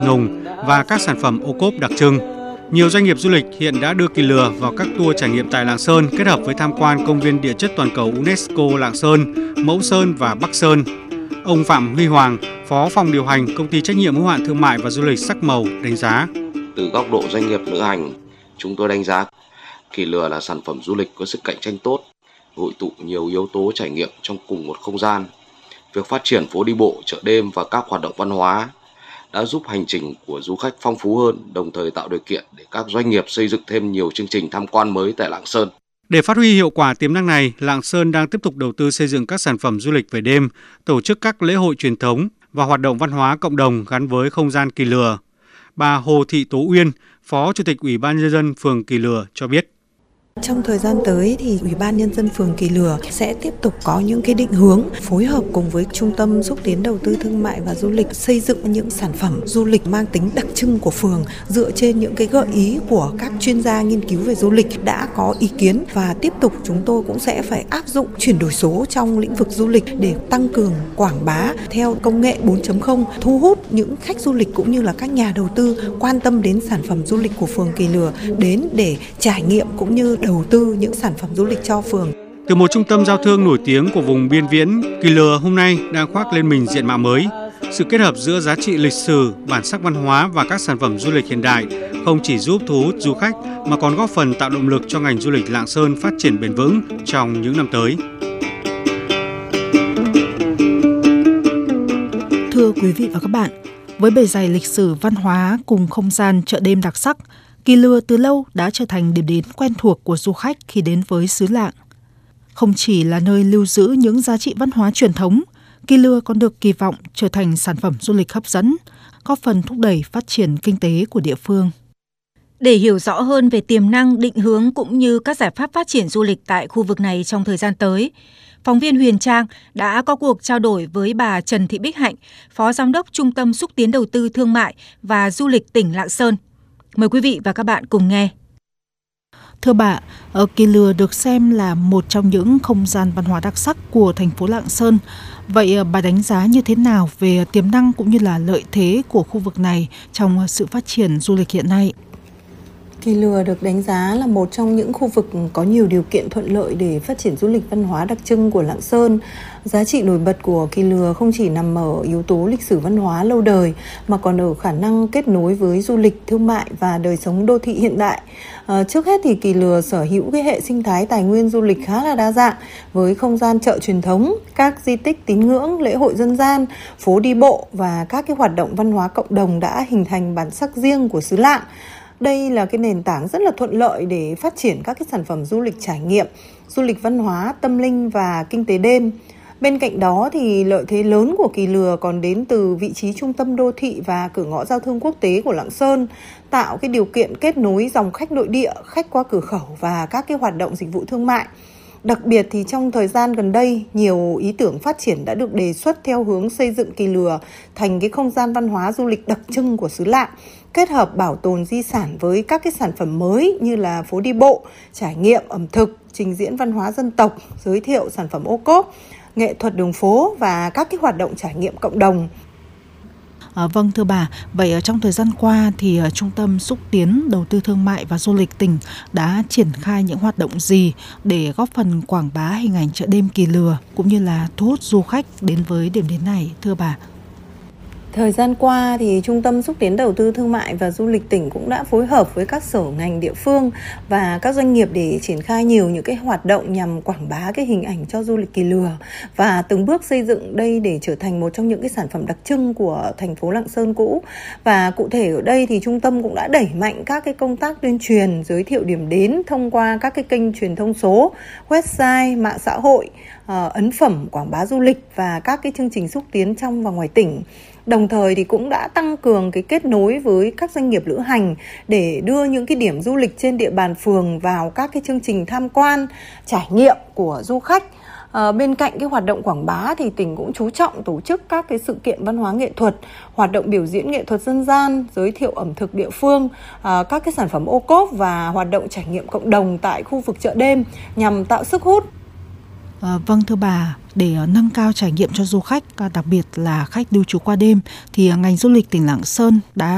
nùng và các sản phẩm ô cốp đặc trưng. Nhiều doanh nghiệp du lịch hiện đã đưa Kỳ Lừa vào các tour trải nghiệm tại Lạng Sơn kết hợp với tham quan công viên địa chất toàn cầu UNESCO Lạng Sơn, Mẫu Sơn và Bắc Sơn. Ông Phạm Huy Hoàng, Phó phòng điều hành Công ty trách nhiệm hữu hạn thương mại và du lịch Sắc Màu đánh giá. Từ góc độ doanh nghiệp lữ hành, chúng tôi đánh giá Kỳ Lừa là sản phẩm du lịch có sức cạnh tranh tốt, hội tụ nhiều yếu tố trải nghiệm trong cùng một không gian. Việc phát triển phố đi bộ, chợ đêm và các hoạt động văn hóa đã giúp hành trình của du khách phong phú hơn, đồng thời tạo điều kiện để các doanh nghiệp xây dựng thêm nhiều chương trình tham quan mới tại Lạng Sơn. Để phát huy hiệu quả tiềm năng này, Lạng Sơn đang tiếp tục đầu tư xây dựng các sản phẩm du lịch về đêm, tổ chức các lễ hội truyền thống và hoạt động văn hóa cộng đồng gắn với không gian Kỳ Lừa. Bà Hồ Thị Tố Uyên, Phó Chủ tịch Ủy ban Nhân dân phường Kỳ Lừa cho biết. Trong thời gian tới thì Ủy ban Nhân dân phường Kỳ Lừa sẽ tiếp tục có những cái định hướng phối hợp cùng với Trung tâm xúc tiến đầu tư thương mại và du lịch xây dựng những sản phẩm du lịch mang tính đặc trưng của phường dựa trên những cái gợi ý của các chuyên gia nghiên cứu về du lịch đã có ý kiến, và tiếp tục chúng tôi cũng sẽ phải áp dụng chuyển đổi số trong lĩnh vực du lịch để tăng cường quảng bá theo công nghệ 4.0, thu hút những khách du lịch cũng như là các nhà đầu tư quan tâm đến sản phẩm du lịch của phường Kỳ Lừa đến để trải nghiệm cũng như đầu tư những sản phẩm du lịch cho phường. Từ một trung tâm giao thương nổi tiếng của vùng biên viễn, Kỳ Lừa hôm nay đang khoác lên mình diện mạo mới. Sự kết hợp giữa giá trị lịch sử, bản sắc văn hóa và các sản phẩm du lịch hiện đại không chỉ giúp thu hút du khách mà còn góp phần tạo động lực cho ngành du lịch Lạng Sơn phát triển bền vững trong những năm tới. Thưa quý vị và các bạn, với bề dày lịch sử văn hóa cùng không gian chợ đêm đặc sắc, Kỳ Lừa từ lâu đã trở thành điểm đến quen thuộc của du khách khi đến với xứ Lạng. Không chỉ là nơi lưu giữ những giá trị văn hóa truyền thống, Kỳ Lừa còn được kỳ vọng trở thành sản phẩm du lịch hấp dẫn, góp phần thúc đẩy phát triển kinh tế của địa phương. Để hiểu rõ hơn về tiềm năng, định hướng cũng như các giải pháp phát triển du lịch tại khu vực này trong thời gian tới, phóng viên Huyền Trang đã có cuộc trao đổi với bà Trần Thị Bích Hạnh, Phó Giám đốc Trung tâm xúc tiến đầu tư thương mại và du lịch tỉnh Lạng Sơn. Mời quý vị và các bạn cùng nghe. Thưa bà, Kỳ Lừa được xem là một trong những không gian văn hóa đặc sắc của thành phố Lạng Sơn. Vậy bà đánh giá như thế nào về tiềm năng cũng như là lợi thế của khu vực này trong sự phát triển du lịch hiện nay? Kỳ Lừa được đánh giá là một trong những khu vực có nhiều điều kiện thuận lợi để phát triển du lịch văn hóa đặc trưng của Lạng Sơn. Giá trị nổi bật của Kỳ Lừa không chỉ nằm ở yếu tố lịch sử văn hóa lâu đời mà còn ở khả năng kết nối với du lịch, thương mại và đời sống đô thị hiện đại. Trước hết thì Kỳ Lừa sở hữu cái hệ sinh thái tài nguyên du lịch khá là đa dạng với không gian chợ truyền thống, các di tích tín ngưỡng, lễ hội dân gian, phố đi bộ và các cái hoạt động văn hóa cộng đồng đã hình thành bản sắc riêng của xứ Lạng. Đây là cái nền tảng rất là thuận lợi để phát triển các cái sản phẩm du lịch trải nghiệm, du lịch văn hóa, tâm linh và kinh tế đêm. Bên cạnh đó thì lợi thế lớn của Kỳ Lừa còn đến từ vị trí trung tâm đô thị và cửa ngõ giao thương quốc tế của Lạng Sơn, tạo cái điều kiện kết nối dòng khách nội địa, khách qua cửa khẩu và các cái hoạt động dịch vụ thương mại. Đặc biệt thì trong thời gian gần đây, nhiều ý tưởng phát triển đã được đề xuất theo hướng xây dựng Kỳ Lừa thành cái không gian văn hóa du lịch đặc trưng của xứ Lạng, kết hợp bảo tồn di sản với các cái sản phẩm mới như là phố đi bộ, trải nghiệm ẩm thực, trình diễn văn hóa dân tộc, giới thiệu sản phẩm ô cốp, nghệ thuật đường phố và các cái hoạt động trải nghiệm cộng đồng. Vâng thưa bà, vậy trong thời gian qua thì Trung tâm xúc tiến đầu tư thương mại và du lịch tỉnh đã triển khai những hoạt động gì để góp phần quảng bá hình ảnh chợ đêm Kỳ Lừa cũng như là thu hút du khách đến với điểm đến này thưa bà? Thời gian qua thì Trung tâm xúc tiến đầu tư thương mại và du lịch tỉnh cũng đã phối hợp với các sở ngành địa phương và các doanh nghiệp để triển khai nhiều những cái hoạt động nhằm quảng bá cái hình ảnh cho du lịch Kỳ Lừa và từng bước xây dựng đây để trở thành một trong những cái sản phẩm đặc trưng của thành phố Lạng Sơn cũ. Và cụ thể ở đây thì trung tâm cũng đã đẩy mạnh các cái công tác tuyên truyền, giới thiệu điểm đến thông qua các cái kênh truyền thông số, website, mạng xã hội, ấn phẩm quảng bá du lịch và các cái chương trình xúc tiến trong và ngoài tỉnh. Đồng thời thì cũng đã tăng cường cái kết nối với các doanh nghiệp lữ hành để đưa những cái điểm du lịch trên địa bàn phường vào các cái chương trình tham quan, trải nghiệm của du khách. Bên cạnh cái hoạt động quảng bá thì tỉnh cũng chú trọng tổ chức các cái sự kiện văn hóa nghệ thuật, hoạt động biểu diễn nghệ thuật dân gian, giới thiệu ẩm thực địa phương, các cái sản phẩm ô cốp và hoạt động trải nghiệm cộng đồng tại khu vực chợ đêm nhằm tạo sức hút. Vâng thưa bà, để nâng cao trải nghiệm cho du khách, đặc biệt là khách lưu trú qua đêm, thì ngành du lịch tỉnh Lạng Sơn đã